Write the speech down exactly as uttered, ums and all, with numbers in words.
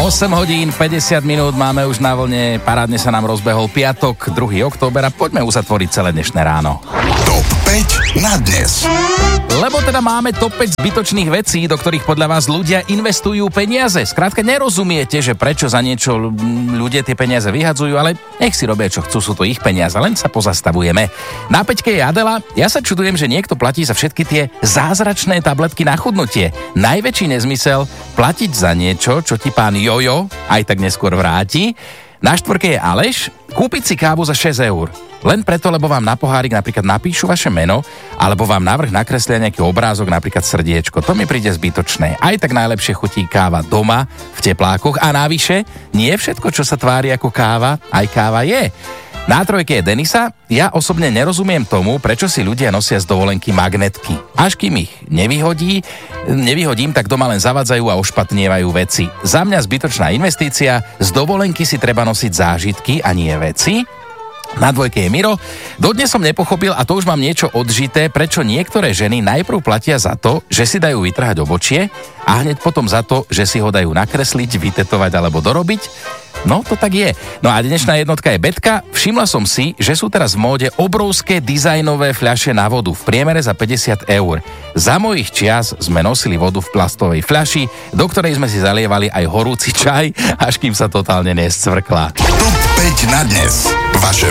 osem hodín, päťdesiat minút máme už na vlne, parádne sa nám rozbehol piatok, druhého októbera, poďme uzatvoriť celé dnešné ráno. Top päť na dnes. Lebo teda máme top päť zbytočných vecí, do ktorých podľa vás ľudia investujú peniaze. Skrátka nerozumiete, že prečo za niečo ľudia tie peniaze vyhadzujú, ale nech si robia, čo chcú, sú to ich peniaze, len sa pozastavujeme. Na päťke je Adela, ja sa čudujem, že niekto platí za všetky tie zázračné tabletky na chudnutie. Najväčší nezmysel platiť za niečo, čo ti pán Jojo aj tak neskôr vráti. Na štvorke je Aleš, kúpiť si kávu za šesť eur. Len preto, lebo vám na pohárik napríklad napíšu vaše meno, alebo vám navrch nakreslia nejaký obrázok, napríklad srdiečko. To mi príde zbytočné. Aj tak najlepšie chutí káva doma, v teplákoch a navyše, nie všetko, čo sa tvári ako káva, aj káva je. Na trojke je Denisa. Ja osobne nerozumiem tomu, prečo si ľudia nosia z dovolenky magnetky. Až kým ich nevyhodí, nevyhodím, tak doma len zavadzajú a ošpatnievajú veci. Za mňa zbytočná investícia, z dovolenky si treba nosiť zážitky a nie veci. Na dvojke je Miro. Dodnes som nepochopil, a to už mám niečo odžité, prečo niektoré ženy najprv platia za to, že si dajú vytrhať obočie a hneď potom za to, že si ho dajú nakresliť, vytetovať alebo dorobiť. No, to tak je. No a dnešná jednotka je Betka. Všimla som si, že sú teraz v móde obrovské dizajnové fľaše na vodu, v priemere za päťdesiat eur. Za mojich čias sme nosili vodu v plastovej fľaši, do ktorej sme si zalievali aj horúci čaj, až kým sa totálne nescvrkla. Top päť na dnes. Vaše